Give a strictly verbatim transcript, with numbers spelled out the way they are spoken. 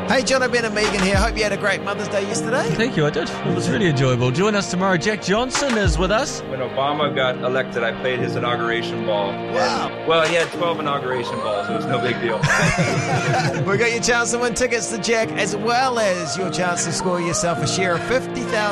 Hey, John, Ben and Megan here. Hope you had a great Mother's Day yesterday. Thank you, I did. It was really enjoyable. Join us tomorrow. Jack Johnson is with us. When Obama got elected, I played his inauguration ball. Wow. And, well, he had twelve inauguration balls. It was no big deal. We got your chance to win tickets to Jack, as well as your chance to score yourself a share of fifty thousand